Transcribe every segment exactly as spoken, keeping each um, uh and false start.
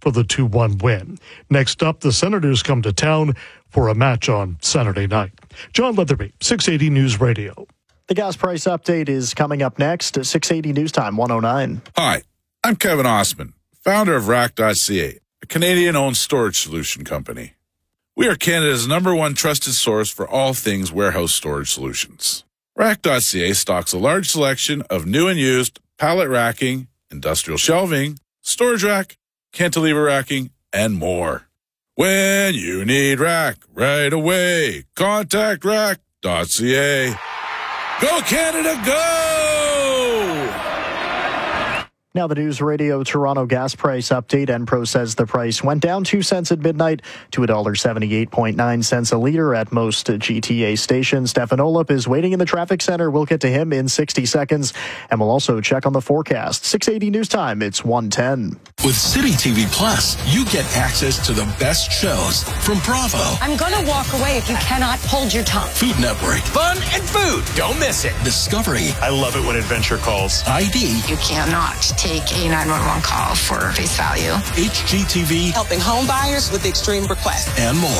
for the two one win. Next up, the Senators come to town for a match on Saturday night. John Leatherby, six eighty News Radio. The gas price update is coming up next at six eighty News Time one oh nine. Hi, I'm Kevin Osman, founder of Rack dot C A, a Canadian-owned storage solution company. We are Canada's number one trusted source for all things warehouse storage solutions. Rack dot C A stocks a large selection of new and used pallet racking, industrial shelving, storage rack, cantilever racking, and more. When you need rack right away, contact Rack dot C A. Go Canada, go! Now the News Radio Toronto gas price update. Enpro says the price went down two cents at midnight to one dollar seventy-eight point nine cents a litre at most G T A stations. Stefan Olip is waiting in the traffic center. We'll get to him in sixty seconds. And we'll also check on the forecast. six eighty News Time, it's one ten. With City T V Plus, you get access to the best shows from Bravo. I'm going to walk away if you cannot hold your tongue. Food Network. Fun and food. Don't miss it. Discovery. I love it when Adventure calls. I D. You cannot take a nine one one call for face value. H G T V. Helping home buyers with extreme requests. And more.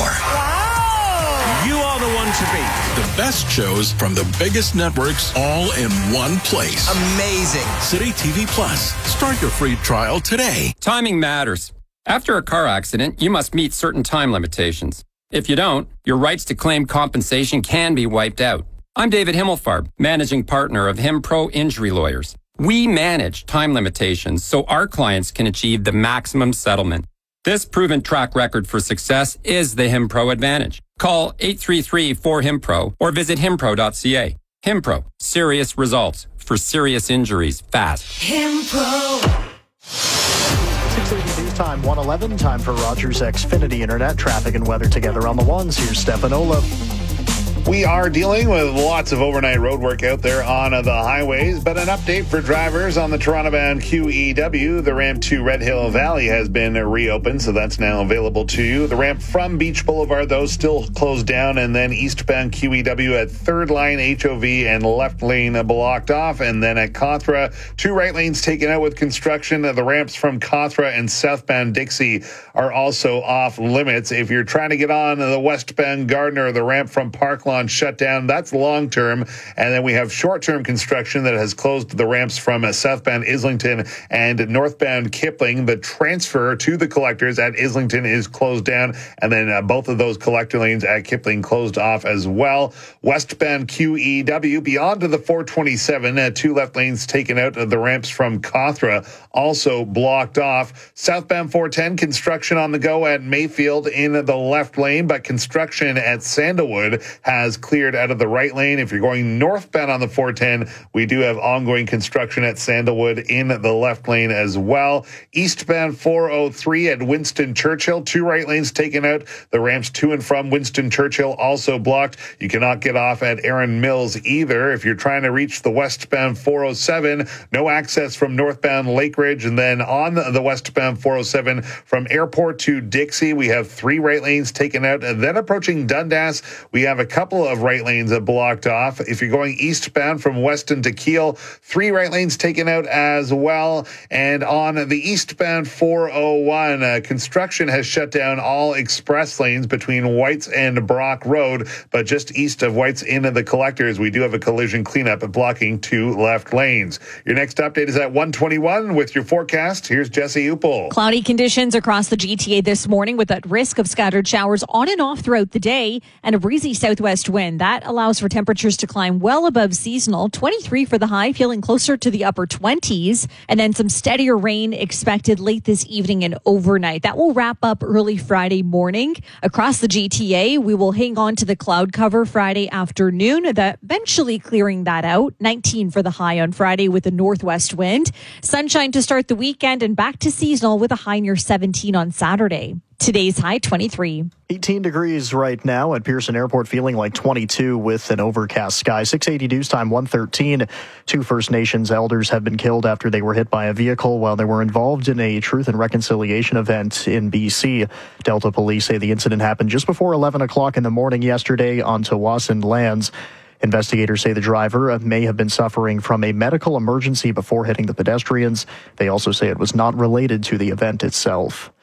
Wow! You are the one to beat. The best shows from the biggest networks all in one place. Amazing. City T V Plus. Start your free trial today. Timing matters. After a car accident, you must meet certain time limitations. If you don't, your rights to claim compensation can be wiped out. I'm David Himmelfarb, managing partner of HimPro Injury Lawyers. We manage time limitations so our clients can achieve the maximum settlement. This proven track record for success is the HimPro Advantage. Call eight three three four HimPro or visit himpro dot c a. HimPro, serious results for serious injuries fast. HimPro. six eighty News Time one eleven. Time for Rogers Xfinity Internet traffic and weather together on the ones. Here's Stefan Olip. We are dealing with lots of overnight road work out there on the highways, but an update for drivers on the Toronto-bound Q E W. The ramp to Red Hill Valley has been reopened, so that's now available to you. The ramp from Beach Boulevard, though, still closed down, and then eastbound Q E W at third line H O V and left lane blocked off, and then at Cawthra, two right lanes taken out with construction. The ramps from Cawthra and southbound Dixie are also off limits. If you're trying to get on the westbound Gardner, the ramp from Parklawn shut down. That's long term. And then we have short term construction that has closed the ramps from uh, southbound Islington and northbound Kipling. The transfer to the collectors at Islington is closed down. And then uh, both of those collector lanes at Kipling closed off as well. Westbound Q E W beyond to the four twenty-seven, uh, two left lanes taken out of the ramps from Cawthra also blocked off. Southbound four ten construction on the go at Mayfield in the left lane, but construction at Sandalwood has cleared out of the right lane. If you're going northbound on the four ten, we do have ongoing construction at Sandalwood in the left lane as well. Eastbound four oh three at Winston Churchill, two right lanes taken out. The ramps to and from Winston Churchill also blocked. You cannot get off at Erin Mills either. If you're trying to reach the westbound four oh seven, no access from northbound Lake Ridge. And then on the westbound four oh seven from Airport to Dixie, we have three right lanes taken out. And then approaching Dundas, we have a couple of right lanes blocked off. If you're going eastbound from Weston to Kiel, three right lanes taken out as well. And on the eastbound four oh one, uh, construction has shut down all express lanes between Whites and Brock Road, but just east of Whites into the collectors, we do have a collision cleanup blocking two left lanes. Your next update is at one twenty-one with your forecast. Here's Jesse Upel. Cloudy conditions across the G T A this morning with that risk of scattered showers on and off throughout the day and a breezy southwest wind. That allows for temperatures to climb well above seasonal. twenty-three for the high, feeling closer to the upper twenties. And then some steadier rain expected late this evening and overnight. That will wrap up early Friday morning. Across the G T A, we will hang on to the cloud cover Friday afternoon, that eventually clearing that out. nineteen for the high on Friday with a northwest wind. Sunshine to start the weekend and back to seasonal with a high near seventeen on Saturday. Today's high, twenty-three. eighteen degrees right now at Pearson Airport, feeling like twenty-two with an overcast sky. six eighty News Time, one thirteen. Two First Nations elders have been killed after they were hit by a vehicle while they were involved in a Truth and Reconciliation event in B C. Delta police say the incident happened just before eleven o'clock in the morning yesterday on Tawasin lands. Investigators say the driver may have been suffering from a medical emergency before hitting the pedestrians. They also say it was not related to the event itself.